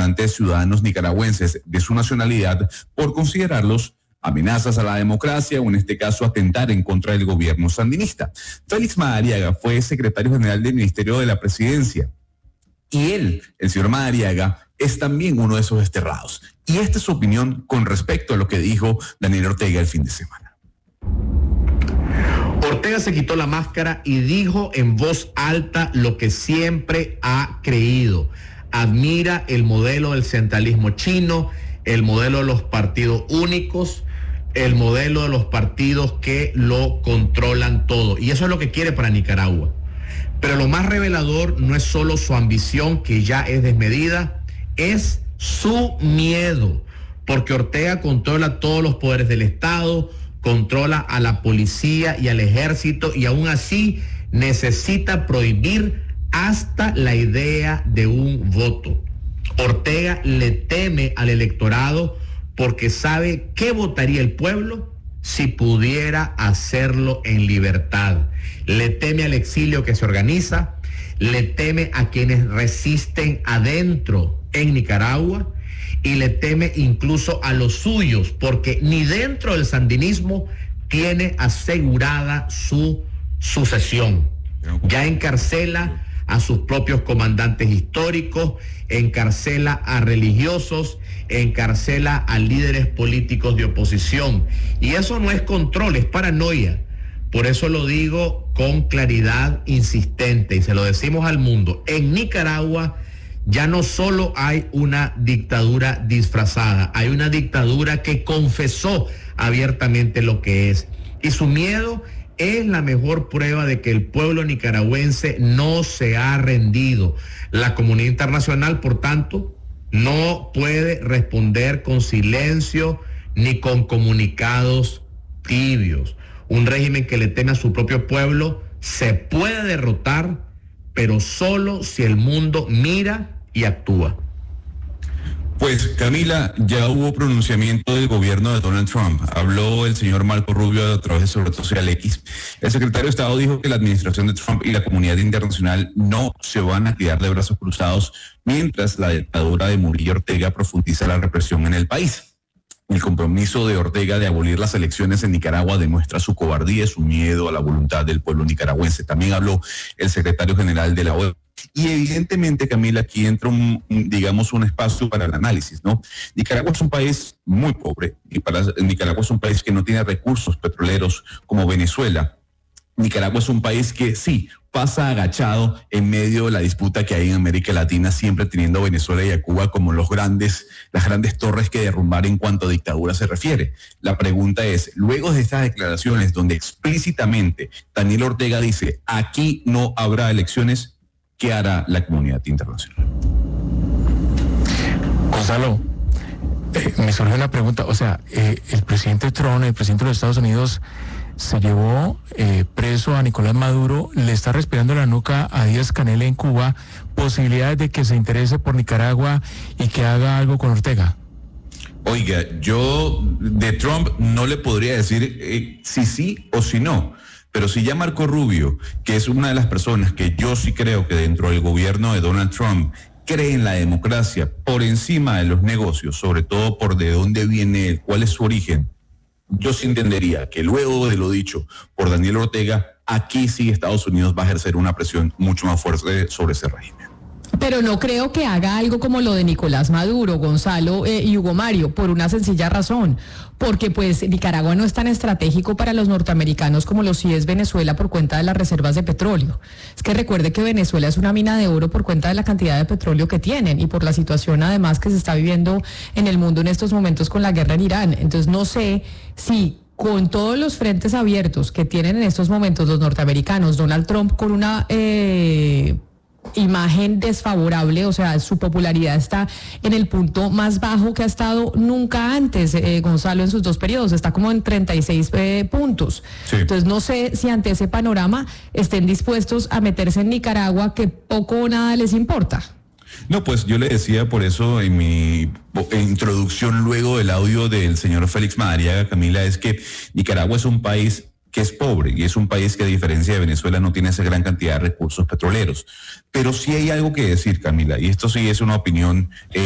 importantes ciudadanos nicaragüenses de su nacionalidad por considerarlos amenazas a la democracia o en este caso atentar en contra del gobierno sandinista. Félix Madariaga fue secretario general del Ministerio de la Presidencia y él, el señor Madariaga, es también uno de esos desterrados. Y esta es su opinión con respecto a lo que dijo Daniel Ortega el fin de semana. Ortega se quitó la máscara y dijo en voz alta lo que siempre ha creído. Admira el modelo del centralismo chino, el modelo de los partidos únicos, el modelo de los partidos que lo controlan todo. Y eso es lo que quiere para Nicaragua. Pero lo más revelador no es solo su ambición, que ya es desmedida, es su miedo. Porque Ortega controla todos los poderes del Estado, controla a la policía y al ejército y aún así necesita prohibir hasta la idea de un voto. Ortega le teme al electorado porque sabe qué votaría el pueblo si pudiera hacerlo en libertad. Le teme al exilio que se organiza, le teme a quienes resisten adentro en Nicaragua y le teme incluso a los suyos, porque ni dentro del sandinismo tiene asegurada su sucesión. Ya encarcela a sus propios comandantes históricos, encarcela a religiosos, encarcela a líderes políticos de oposición. Y eso no es control, es paranoia. Por eso lo digo con claridad insistente y se lo decimos al mundo. En Nicaragua ya no solo hay una dictadura disfrazada, hay una dictadura que confesó abiertamente lo que es. Y su miedo es la mejor prueba de que el pueblo nicaragüense no se ha rendido. La comunidad internacional, por tanto, no puede responder con silencio ni con comunicados tibios. Un régimen que le teme a su propio pueblo se puede derrotar, pero solo si el mundo mira y actúa. Pues Camila, ya hubo pronunciamiento del gobierno de Donald Trump. Habló el señor Marco Rubio a través de su red social X. El secretario de Estado dijo que la administración de Trump y la comunidad internacional no se van a quedar de brazos cruzados mientras la dictadura de Murillo Ortega profundiza la represión en el país. El compromiso de Ortega de abolir las elecciones en Nicaragua demuestra su cobardía y su miedo a la voluntad del pueblo nicaragüense. También habló el secretario general de la OEA. Y evidentemente, Camila, aquí entra un espacio para el análisis, ¿no? Nicaragua es un país muy pobre, y Nicaragua es un país que no tiene recursos petroleros como Venezuela. Nicaragua es un país que sí pasa agachado en medio de la disputa que hay en América Latina, siempre teniendo a Venezuela y a Cuba como las grandes torres que derrumbar en cuanto a dictadura se refiere. La pregunta es, luego de estas declaraciones donde explícitamente Daniel Ortega dice, aquí no habrá elecciones, ¿qué hará la comunidad internacional? Gonzalo, me surge una pregunta. O sea, el presidente Trump, el presidente de los Estados Unidos, se llevó preso a Nicolás Maduro, le está respirando la nuca a Díaz-Canel en Cuba, posibilidades de que se interese por Nicaragua y que haga algo con Ortega. Oiga, yo de Trump no le podría decir si sí o si no. Pero si ya Marco Rubio, que es una de las personas que yo sí creo que dentro del gobierno de Donald Trump cree en la democracia por encima de los negocios, sobre todo por de dónde viene él, cuál es su origen, yo sí entendería que luego de lo dicho por Daniel Ortega, aquí sí Estados Unidos va a ejercer una presión mucho más fuerte sobre ese régimen. Pero no creo que haga algo como lo de Nicolás Maduro, Gonzalo y Hugo Mario, por una sencilla razón, porque pues Nicaragua no es tan estratégico para los norteamericanos como lo sí es Venezuela por cuenta de las reservas de petróleo. Es que recuerde que Venezuela es una mina de oro por cuenta de la cantidad de petróleo que tienen y por la situación además que se está viviendo en el mundo en estos momentos con la guerra en Irán. Entonces no sé si con todos los frentes abiertos que tienen en estos momentos los norteamericanos, Donald Trump con una imagen desfavorable, o sea, su popularidad está en el punto más bajo que ha estado nunca antes, Gonzalo, en sus dos periodos, está como en 36 puntos. Sí. Entonces no sé si ante ese panorama estén dispuestos a meterse en Nicaragua, que poco o nada les importa. No, pues yo le decía por eso en mi introducción luego del audio del señor Félix Madariaga, Camila, es que Nicaragua es un país que es pobre y es un país que a diferencia de Venezuela no tiene esa gran cantidad de recursos petroleros. Pero sí hay algo que decir, Camila, y esto sí es una opinión